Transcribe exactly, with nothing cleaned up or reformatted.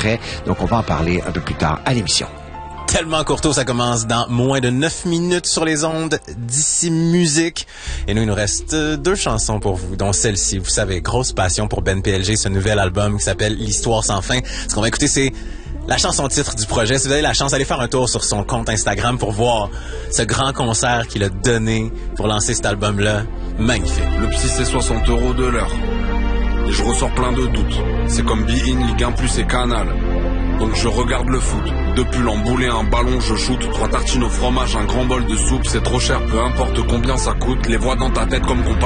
après. Donc, on va en parler un peu plus tard à l'émission. Tellement courto, ça commence dans moins de neuf minutes sur les ondes d'ici musique. Et nous, il nous reste deux chansons pour vous, dont celle-ci. Vous savez, grosse passion pour Ben P L G, ce nouvel album qui s'appelle L'Histoire sans fin. Ce qu'on va écouter, c'est la chanson titre du projet. Si vous avez la chance, allez faire un tour sur son compte Instagram pour voir ce grand concert qu'il a donné pour lancer cet album-là. Magnifique. Le psy, c'est soixante euros de l'heure. Et je ressors plein de doutes. C'est comme Be-In, Ligue un plus et Canal. Donc je regarde le foot. Depuis l'emboulé, un ballon, je shoot. Trois tartines au fromage, un grand bol de soupe. C'est trop cher, peu importe combien ça coûte. Les voix dans ta tête comme qu'on